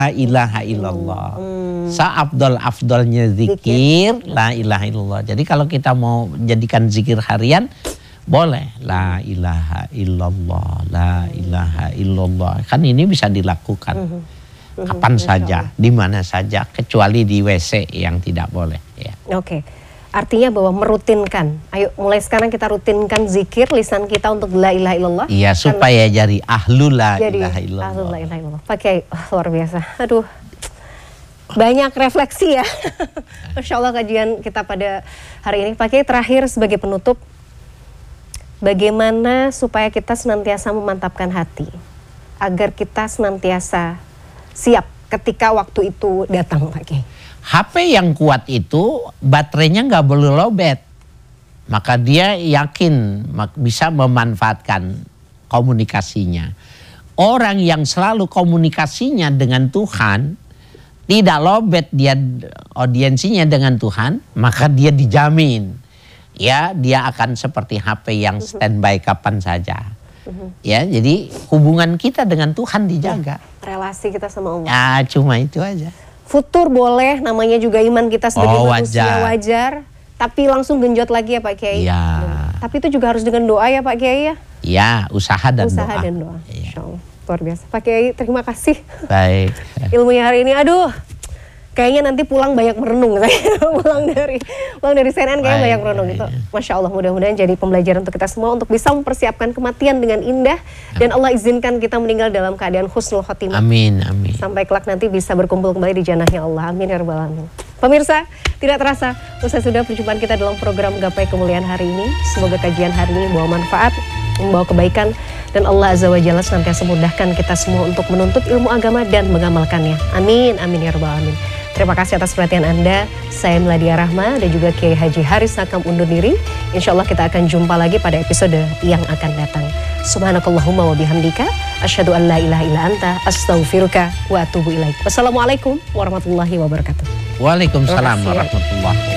La ilaha illallah. Seafdol-afdolnya zikir la ilaha illallah. Jadi kalau kita mau jadikan zikir harian, boleh la ilaha illallah, la ilaha illallah. Kan ini bisa dilakukan kapan saja, di mana saja, kecuali di WC yang tidak boleh. Ya. Oke. Artinya bahwa merutinkan. Ayo mulai sekarang kita rutinkan zikir lisan kita untuk la ilaha illallah. Iya, supaya jadi ahlu la ilaha illallah. Ahlu la ilaha illallah. Pak Kiai, luar biasa. Aduh. Banyak refleksi ya. Masya Allah kajian kita pada hari ini. Pak Kiai, terakhir sebagai penutup, bagaimana supaya kita senantiasa memantapkan hati agar kita senantiasa siap ketika waktu itu datang, Pak Kiai? HP yang kuat itu baterainya nggak boleh lowbat, maka dia yakin bisa memanfaatkan komunikasinya. Orang yang selalu komunikasinya dengan Tuhan, tidak lowbat dia audiensinya dengan Tuhan, maka dia dijamin, ya dia akan seperti HP yang standby kapan saja. Ya, jadi hubungan kita dengan Tuhan dijaga. Relasi kita sama Allah. Ya, cuma itu aja. Futur boleh, namanya juga iman kita sebagai manusia wajar. Tapi langsung genjot lagi ya Pak Kiai. Ya. Tapi itu juga harus dengan doa ya Pak Kiai ya. Ya, usaha dan usaha doa. Dan doa. Ya. Insya Allah. Luar biasa. Pak Kiai, terima kasih. Baik. Ilmunya hari ini, aduh. Kayaknya nanti pulang banyak merenung saya. pulang dari CNN kayaknya banyak merenung gitu. Masya Allah, mudah-mudahan jadi pembelajaran untuk kita semua untuk bisa mempersiapkan kematian dengan indah. Dan Allah izinkan kita meninggal dalam keadaan husnul khotimah. Amin, amin. Sampai kelak nanti bisa berkumpul kembali di janahnya Allah. Amin ya rabbal alamin. Pemirsa, tidak terasa usai sudah perjumpaan kita dalam program Gapai Kemuliaan hari ini. Semoga kajian hari ini membawa manfaat, membawa kebaikan, dan Allah Azza wa Jalla senantiasa mudahkan kita semua untuk menuntut ilmu agama dan mengamalkannya. Amin, amin ya rabbal alamin. Terima kasih atas perhatian Anda. Saya Meladia Rahma dan juga Kiai Haji Haris Hakam undur diri. Insya Allah kita akan jumpa lagi pada episode yang akan datang. Subhanakallahumma wa bihamdika asyhadu an la ilaha illa anta astaghfiruka wa atubu ilaik. Wassalamualaikum warahmatullahi wabarakatuh. Waalaikumsalam warahmatullahi wabarakatuh.